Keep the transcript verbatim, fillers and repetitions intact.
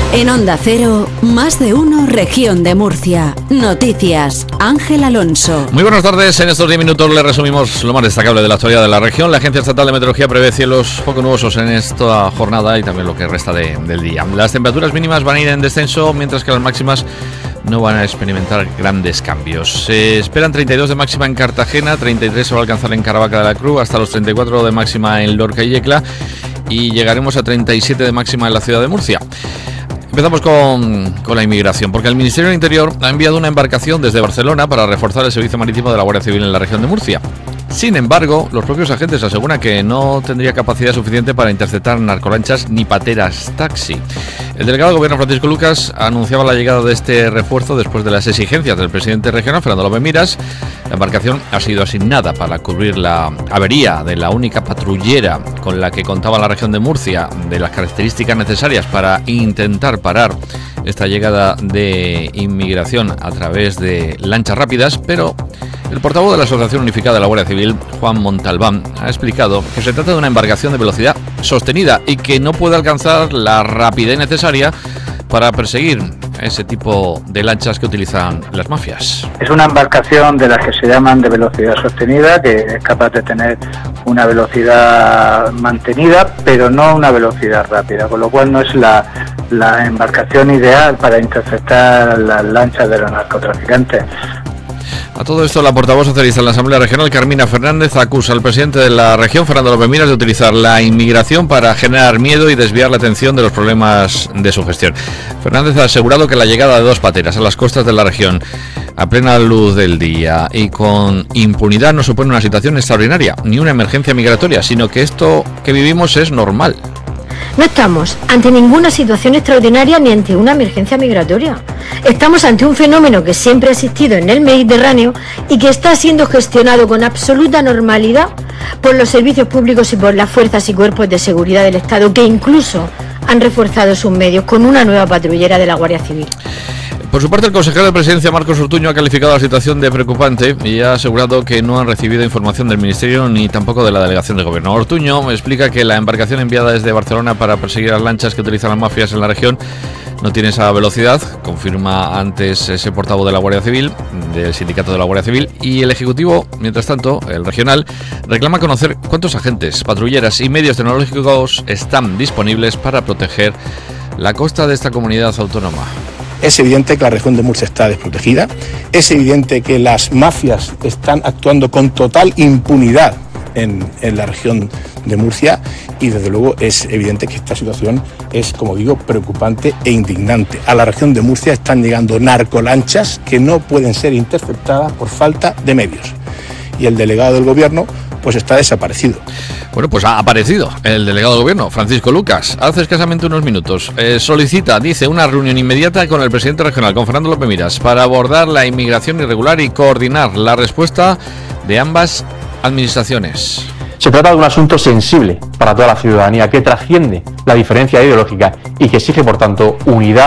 En Onda Cero, más de uno, Región de Murcia. Noticias, Ángel Alonso. Muy buenas tardes, en estos diez minutos le resumimos lo más destacable de la actualidad de la región. La Agencia Estatal de Meteorología prevé cielos poco nubosos en esta jornada y también lo que resta de, del día. Las temperaturas mínimas van a ir en descenso, mientras que las máximas no van a experimentar grandes cambios. Se esperan treinta y dos de máxima en Cartagena, treinta y tres se va a alcanzar en Caravaca de la Cruz, hasta los treinta y cuatro de máxima en Lorca y Yecla y llegaremos a treinta y siete de máxima en la ciudad de Murcia. Empezamos con, con la inmigración, porque el Ministerio del Interior ha enviado una embarcación desde Barcelona para reforzar el servicio marítimo de la Guardia Civil en la región de Murcia. Sin embargo, los propios agentes aseguran que no tendría capacidad suficiente para interceptar narcolanchas ni pateras taxi. El delegado del Gobierno, Francisco Lucas, anunciaba la llegada de este refuerzo después de las exigencias del presidente regional, Fernando López Miras. La embarcación ha sido asignada para cubrir la avería de la única patrullera con la que contaba la región de Murcia, de las características necesarias para intentar parar esta llegada de inmigración a través de lanchas rápidas, pero el portavoz de la Asociación Unificada de la Guardia Civil, Juan Montalbán, ha explicado que se trata de una embarcación de velocidad sostenida y que no puede alcanzar la rapidez necesaria para perseguir ese tipo de lanchas que utilizan las mafias. Es una embarcación de las que se llaman de velocidad sostenida, que es capaz de tener una velocidad mantenida, pero no una velocidad rápida, con lo cual no es la, la embarcación ideal para interceptar las lanchas de los narcotraficantes. A todo esto, la portavoz socialista en la Asamblea Regional, Carmina Fernández, acusa al presidente de la región, Fernando López Miras, de utilizar la inmigración para generar miedo y desviar la atención de los problemas de su gestión. Fernández ha asegurado que la llegada de dos pateras a las costas de la región a plena luz del día y con impunidad no supone una situación extraordinaria ni una emergencia migratoria, sino que esto que vivimos es normal. No estamos ante ninguna situación extraordinaria ni ante una emergencia migratoria. Estamos ante un fenómeno que siempre ha existido en el Mediterráneo y que está siendo gestionado con absoluta normalidad por los servicios públicos y por las fuerzas y cuerpos de seguridad del Estado, que incluso han reforzado sus medios con una nueva patrullera de la Guardia Civil. Por su parte, el consejero de Presidencia, Marcos Ortuño, ha calificado la situación de preocupante y ha asegurado que no han recibido información del Ministerio ni tampoco de la Delegación de Gobierno. Ortuño explica que la embarcación enviada desde Barcelona para perseguir las lanchas que utilizan las mafias en la región no tiene esa velocidad, confirma antes ese portavoz de la Guardia Civil, del Sindicato de la Guardia Civil, y el Ejecutivo, mientras tanto, el regional, reclama conocer cuántos agentes, patrulleras y medios tecnológicos están disponibles para proteger la costa de esta comunidad autónoma. Es evidente que la región de Murcia está desprotegida, es evidente que las mafias están actuando con total impunidad en, en la región de Murcia y desde luego es evidente que esta situación es, como digo, preocupante e indignante. A la región de Murcia están llegando narcolanchas que no pueden ser interceptadas por falta de medios y el delegado del Gobierno pues está desaparecido. Bueno, pues ha aparecido el delegado de Gobierno, Francisco Lucas, hace escasamente unos minutos. Eh, solicita, dice, una reunión inmediata con el presidente regional, con Fernando López Miras, para abordar la inmigración irregular y coordinar la respuesta de ambas administraciones. Se trata de un asunto sensible para toda la ciudadanía que trasciende la diferencia ideológica y que exige, por tanto, unidad